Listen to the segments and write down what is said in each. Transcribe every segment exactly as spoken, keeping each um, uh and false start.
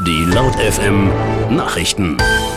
Die Laut F M Nachrichten.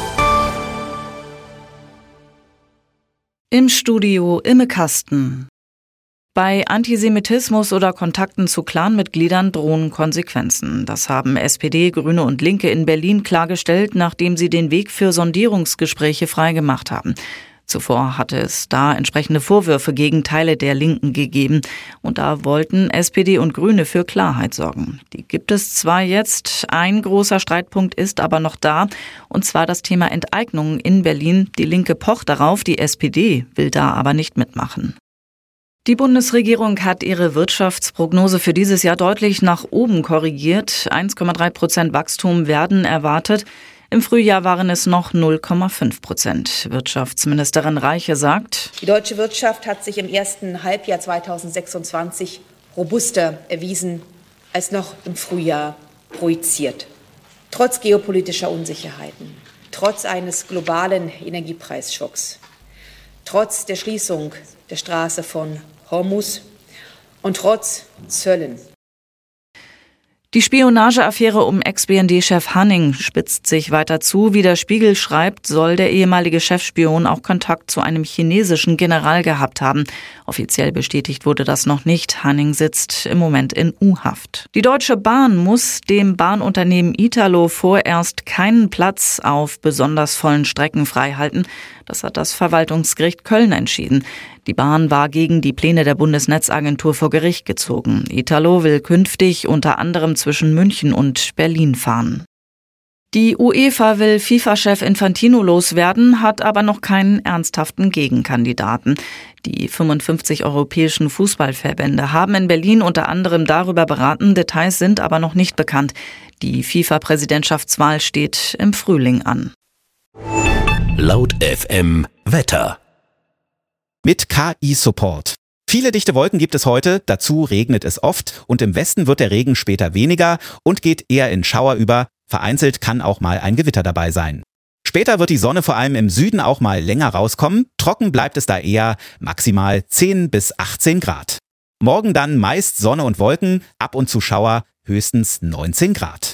Im Studio Imme Kasten. Bei Antisemitismus oder Kontakten zu Clanmitgliedern drohen Konsequenzen. Das haben S P D, Grüne und Linke in Berlin klargestellt, nachdem sie den Weg für Sondierungsgespräche freigemacht haben. Zuvor hatte es da entsprechende Vorwürfe gegen Teile der Linken gegeben. Und da wollten S P D und Grüne für Klarheit sorgen. Die gibt es zwar jetzt, ein großer Streitpunkt ist aber noch da. Und zwar das Thema Enteignung in Berlin. Die Linke pocht darauf, die S P D will da aber nicht mitmachen. Die Bundesregierung hat ihre Wirtschaftsprognose für dieses Jahr deutlich nach oben korrigiert. eins Komma drei Prozent Wachstum werden erwartet. Im Frühjahr waren es noch null Komma fünf Prozent. Wirtschaftsministerin Reiche sagt: Die deutsche Wirtschaft hat sich im ersten Halbjahr zweitausendsechsundzwanzig robuster erwiesen als noch im Frühjahr projiziert. Trotz geopolitischer Unsicherheiten, trotz eines globalen Energiepreisschocks, trotz der Schließung der Straße von Hormuz und trotz Zöllen. Die Spionageaffäre um Ex-B N D-Chef Hanning spitzt sich weiter zu. Wie der Spiegel schreibt, soll der ehemalige Chefspion auch Kontakt zu einem chinesischen General gehabt haben. Offiziell bestätigt wurde das noch nicht. Hanning sitzt im Moment in U-Haft. Die Deutsche Bahn muss dem Bahnunternehmen Italo vorerst keinen Platz auf besonders vollen Strecken freihalten. Das hat das Verwaltungsgericht Köln entschieden. Die Bahn war gegen die Pläne der Bundesnetzagentur vor Gericht gezogen. Italo will künftig unter anderem zwischen München und Berlin fahren. Die UEFA will FIFA-Chef Infantino loswerden, hat aber noch keinen ernsthaften Gegenkandidaten. Die fünfundfünfzig europäischen Fußballverbände haben in Berlin unter anderem darüber beraten, Details sind aber noch nicht bekannt. Die FIFA-Präsidentschaftswahl steht im Frühling an. Laut F M Wetter. Mit K I-Support. Viele dichte Wolken gibt es heute, dazu regnet es oft und im Westen wird der Regen später weniger und geht eher in Schauer über. Vereinzelt kann auch mal ein Gewitter dabei sein. Später wird die Sonne vor allem im Süden auch mal länger rauskommen. Trocken bleibt es da eher, maximal zehn bis achtzehn Grad. Morgen dann meist Sonne und Wolken, ab und zu Schauer, höchstens neunzehn Grad.